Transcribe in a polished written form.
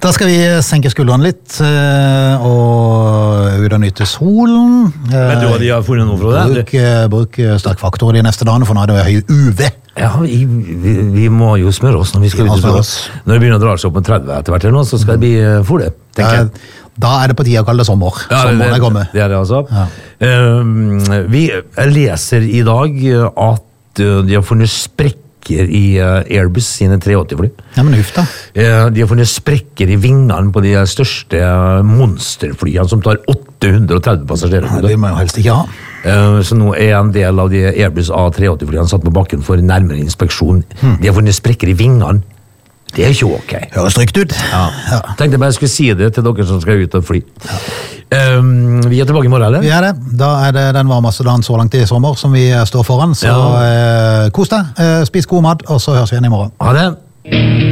Da skal vi senke skuldrene litt og ut og nyte solen. Vet du hva de har funnet noe fra det? Bruk sterk faktor de neste dagene, for nå er det høy UV. Ja, vi må jo smøre oss når vi skal ut og smøre oss. Når det begynner å dra seg opp med 30 etter hvert, nå, så skal det bli for det, tenker jeg. Da er det på tide å kalle det sommer. Ja, Sommeren er kommet. Det er det altså. Ja. Jeg leser i dag at de har funnet sprekker i Airbus sine 380-fly. Ja, men huff da. De har funnet sprekker i vingene på de største monsterflyene som tar 830 passasjerer. Ja, det vil man jo helst ikke ha. Så nå er en del av de Airbus A380-flyene satt på bakken for nærmere inspeksjon. De har funnet sprekker i vingene. Det er ikke ok. Høres trygt ut. Ja. Tenkte jeg bare skulle si det til dere som skal ut og fly. Vi er tilbake i morgen, eller? Vi er det. Da er det den varmeste dagen så langt i sommer som vi står foran. Så kos deg, spis god mat, og så høres vi igjen i morgen. Ha det!